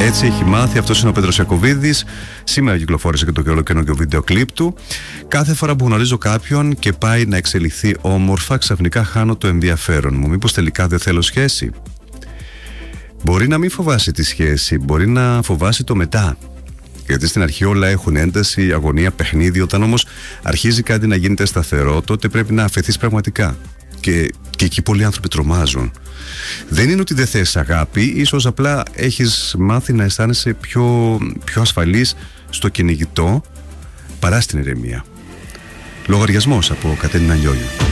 Έτσι έχει μάθει. Αυτός είναι ο Πέτρος Ιακωβίδης. Σήμερα κυκλοφόρησε και το καινούργιο βίντεο κλιπ του. Κάθε φορά που γνωρίζω κάποιον και πάει να εξελιχθεί όμορφα, ξαφνικά χάνω το ενδιαφέρον μου. Μήπως τελικά δεν θέλω σχέση? Μπορεί να μην φοβάσει τη σχέση, μπορεί να φοβάσει το μετά. Γιατί στην αρχή όλα έχουν ένταση, αγωνία, παιχνίδι. Όταν όμως αρχίζει κάτι να γίνεται σταθερό, τότε πρέπει να αφαιθείς πραγματικά. Και εκεί πολλοί άνθρωποι τρομάζουν. Δεν είναι ότι δεν θες αγάπη, ίσως απλά έχεις μάθει να αισθάνεσαι πιο ασφαλής στο κυνηγητό παρά στην ηρεμία. Λογαριασμός από Κατερίνα Λιόλιου.